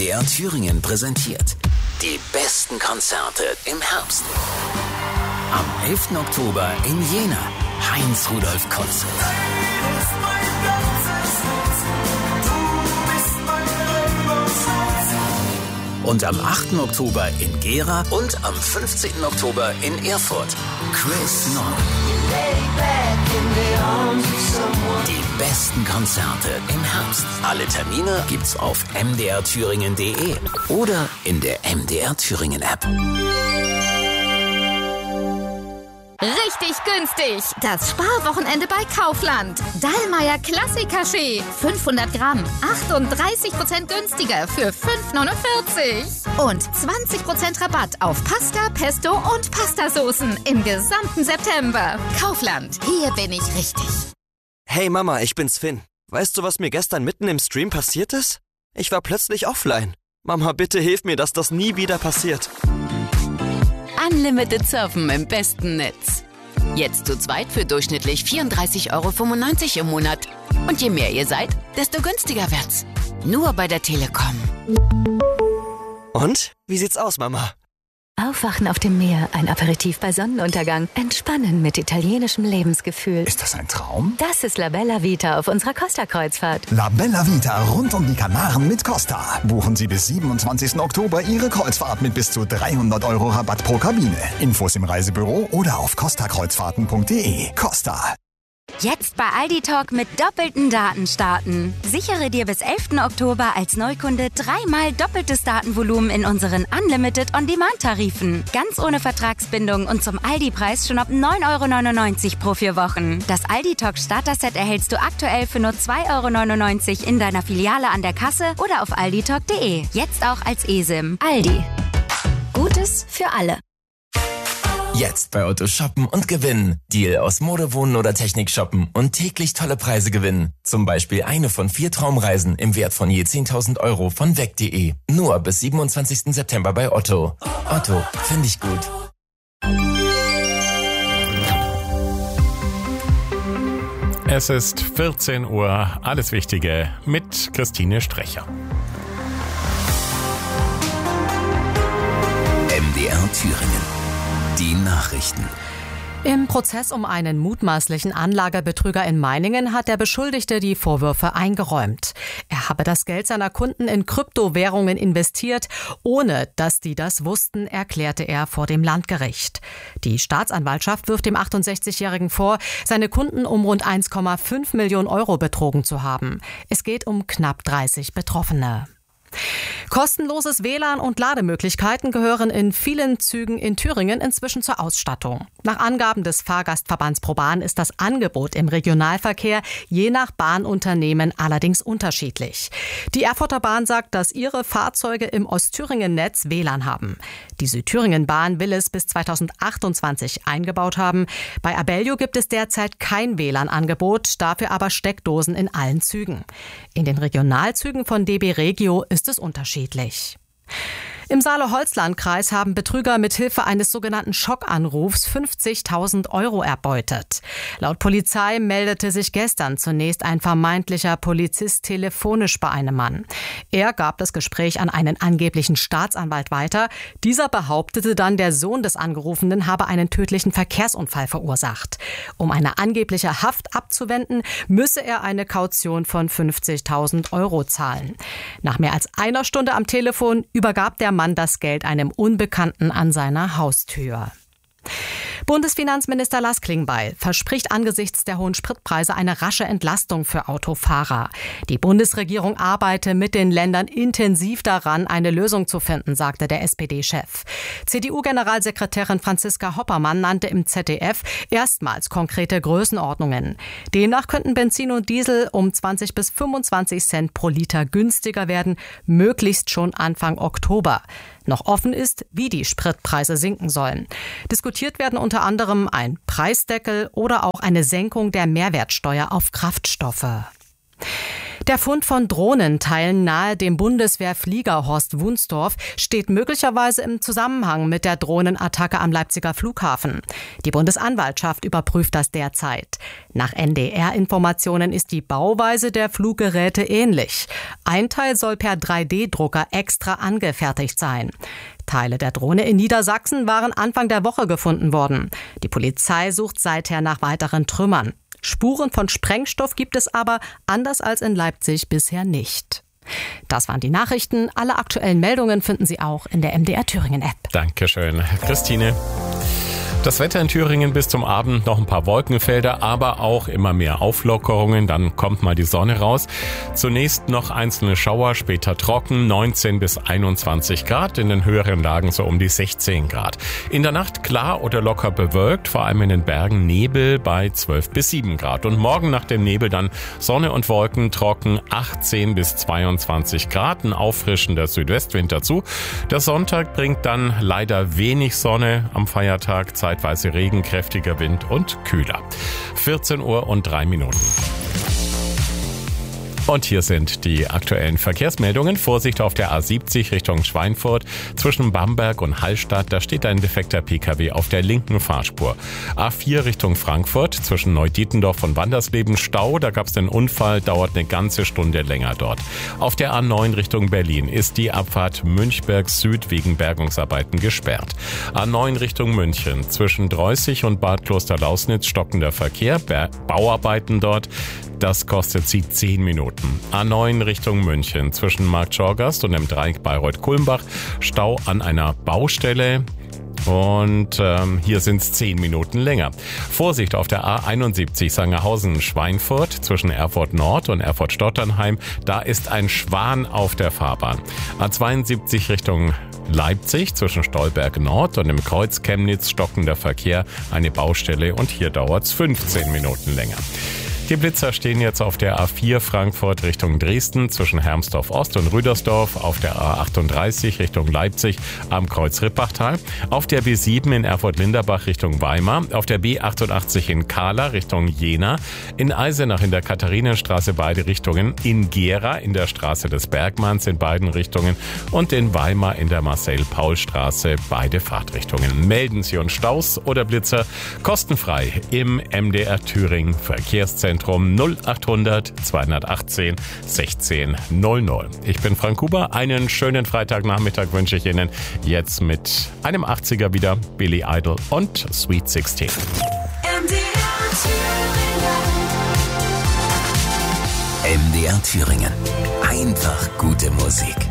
MDR Thüringen präsentiert die besten Konzerte im Herbst. Am 11. Oktober in Jena, Heinz-Rudolf Konzert. Und am 8. Oktober in Gera und am 15. Oktober in Erfurt, Chris Nord. Die besten Konzerte im Herbst. Alle Termine gibt's auf mdrthüringen.de oder in der MDR Thüringen App. Richtig günstig. Das Sparwochenende bei Kaufland. Dallmayr Klassik-Kaffee. 500 Gramm. 38% günstiger für 5,49. Und 20% Rabatt auf Pasta, Pesto und Pastasoßen im gesamten September. Kaufland. Hier bin ich richtig. Hey Mama, ich bin's Finn. Weißt du, was mir gestern mitten im Stream passiert ist? Ich war plötzlich offline. Mama, bitte hilf mir, dass das nie wieder passiert. Unlimited Surfen im besten Netz. Jetzt zu zweit für durchschnittlich 34,95 € im Monat. Und je mehr ihr seid, desto günstiger wird's. Nur bei der Telekom. Und? Wie sieht's aus, Mama? Aufwachen auf dem Meer, ein Aperitif bei Sonnenuntergang, entspannen mit italienischem Lebensgefühl. Ist das ein Traum? Das ist La Bella Vita auf unserer Costa-Kreuzfahrt. La Bella Vita rund um die Kanaren mit Costa. Buchen Sie bis 27. Oktober Ihre Kreuzfahrt mit bis zu 300 € Rabatt pro Kabine. Infos im Reisebüro oder auf costakreuzfahrten.de. Costa. Jetzt bei Aldi Talk mit doppelten Daten starten. Sichere dir bis 11. Oktober als Neukunde 3-mal doppeltes Datenvolumen in unseren Unlimited On-Demand-Tarifen. Ganz ohne Vertragsbindung und zum Aldi-Preis schon ab 9,99 € pro 4 Wochen. Das Aldi Talk Starter-Set erhältst du aktuell für nur 2,99 € in deiner Filiale an der Kasse oder auf alditalk.de. Jetzt auch als eSIM. Aldi. Gutes für alle. Jetzt bei Otto shoppen und gewinnen. Deal aus Mode, Wohnen oder Technik shoppen und täglich tolle Preise gewinnen. Zum Beispiel eine von 4 Traumreisen im Wert von je 10.000 € von weg.de. Nur bis 27. September bei Otto. Otto, finde ich gut. Es ist 14 Uhr. Alles Wichtige mit Christine Strecher. MDR Thüringen. Die Nachrichten. Im Prozess um einen mutmaßlichen Anlagebetrüger in Meiningen hat der Beschuldigte die Vorwürfe eingeräumt. Er habe das Geld seiner Kunden in Kryptowährungen investiert, ohne dass die das wussten, erklärte er vor dem Landgericht. Die Staatsanwaltschaft wirft dem 68-Jährigen vor, seine Kunden um rund 1,5 Millionen € betrogen zu haben. Es geht um knapp 30 Betroffene. Kostenloses WLAN und Lademöglichkeiten gehören in vielen Zügen in Thüringen inzwischen zur Ausstattung. Nach Angaben des Fahrgastverbands ProBahn ist das Angebot im Regionalverkehr je nach Bahnunternehmen allerdings unterschiedlich. Die Erfurter Bahn sagt, dass ihre Fahrzeuge im Ostthüringen-Netz WLAN haben. Die Südthüringen-Bahn will es bis 2028 eingebaut haben. Bei Abellio gibt es derzeit kein WLAN-Angebot, dafür aber Steckdosen in allen Zügen. In den Regionalzügen von DB Regio ist es unterschiedlich. Im Saale-Holzland-Kreis haben Betrüger mit Hilfe eines sogenannten Schockanrufs 50.000 € erbeutet. Laut Polizei meldete sich gestern zunächst ein vermeintlicher Polizist telefonisch bei einem Mann. Er gab das Gespräch an einen angeblichen Staatsanwalt weiter. Dieser behauptete dann, der Sohn des Angerufenen habe einen tödlichen Verkehrsunfall verursacht. Um eine angebliche Haft abzuwenden, müsse er eine Kaution von 50.000 € zahlen. Nach mehr als einer Stunde am Telefon übergab der Mann das Geld einem Unbekannten an seiner Haustür. Bundesfinanzminister Lars Klingbeil verspricht angesichts der hohen Spritpreise eine rasche Entlastung für Autofahrer. Die Bundesregierung arbeite mit den Ländern intensiv daran, eine Lösung zu finden, sagte der SPD-Chef. CDU-Generalsekretärin Franziska Hoppermann nannte im ZDF erstmals konkrete Größenordnungen. Demnach könnten Benzin und Diesel um 20 bis 25 Cent pro Liter günstiger werden, möglichst schon Anfang Oktober. Noch offen ist, wie die Spritpreise sinken sollen. Diskutiert werden unter anderem ein Preisdeckel oder auch eine Senkung der Mehrwertsteuer auf Kraftstoffe. Der Fund von Drohnenteilen nahe dem Bundeswehrflieger Horst Wunsdorf steht möglicherweise im Zusammenhang mit der Drohnenattacke am Leipziger Flughafen. Die Bundesanwaltschaft überprüft das derzeit. Nach NDR-Informationen ist die Bauweise der Fluggeräte ähnlich. Ein Teil soll per 3D-Drucker extra angefertigt sein. Teile der Drohne in Niedersachsen waren Anfang der Woche gefunden worden. Die Polizei sucht seither nach weiteren Trümmern. Spuren von Sprengstoff gibt es aber, anders als in Leipzig, bisher nicht. Das waren die Nachrichten. Alle aktuellen Meldungen finden Sie auch in der MDR Thüringen App. Dankeschön, Christine. Das Wetter in Thüringen bis zum Abend noch ein paar Wolkenfelder, aber auch immer mehr Auflockerungen. Dann kommt mal die Sonne raus. Zunächst noch einzelne Schauer, später trocken, 19 bis 21 Grad. In den höheren Lagen so um die 16 Grad. In der Nacht klar oder locker bewölkt, vor allem in den Bergen Nebel bei 12 bis 7 Grad. Und morgen nach dem Nebel dann Sonne und Wolken, trocken, 18 bis 22 Grad. Ein auffrischender Südwestwind dazu. Der Sonntag bringt dann leider wenig Sonne am Feiertag, zeitweise Regen, kräftiger Wind und kühler. 14 Uhr und 3 Minuten. Und hier sind die aktuellen Verkehrsmeldungen. Vorsicht auf der A70 Richtung Schweinfurt. Zwischen Bamberg und Hallstatt, da steht ein defekter Pkw auf der linken Fahrspur. A4 Richtung Frankfurt. Zwischen Neudietendorf und Wandersleben Stau. Da gab es den Unfall, dauert eine ganze Stunde länger dort. Auf der A9 Richtung Berlin ist die Abfahrt Münchberg Süd wegen Bergungsarbeiten gesperrt. A9 Richtung München. Zwischen Dreußig und Bad Klosterlausnitz stockender Verkehr. Bauarbeiten dort. Das kostet sie 10 Minuten. A9 Richtung München zwischen Markt Schorgast und dem Dreieck Bayreuth-Kulmbach. Stau an einer Baustelle. Und hier sind es 10 Minuten länger. Vorsicht auf der A71 Sangerhausen-Schweinfurt zwischen Erfurt Nord und Erfurt-Stotternheim. Da ist ein Schwan auf der Fahrbahn. A72 Richtung Leipzig zwischen Stolberg Nord und dem Kreuz Chemnitz stockender Verkehr, eine Baustelle und hier dauert es 15 Minuten länger. Die Blitzer stehen jetzt auf der A4 Frankfurt Richtung Dresden zwischen Hermsdorf Ost und Rüdersdorf, auf der A38 Richtung Leipzig am Kreuz Rippachtal, auf der B7 in Erfurt-Linderbach Richtung Weimar, auf der B88 in Kahla Richtung Jena, in Eisenach in der Katharinenstraße beide Richtungen, in Gera in der Straße des Bergmanns in beiden Richtungen und in Weimar in der Marcel-Paul-Straße beide Fahrtrichtungen. Melden Sie uns Staus oder Blitzer kostenfrei im MDR Thüringen Verkehrszentrum 0800 218 16 00. Ich bin Frank Huber. Einen schönen Freitagnachmittag wünsche ich Ihnen. Jetzt mit einem 80er wieder, Billy Idol und Sweet 16. MDR Thüringen. Einfach gute Musik.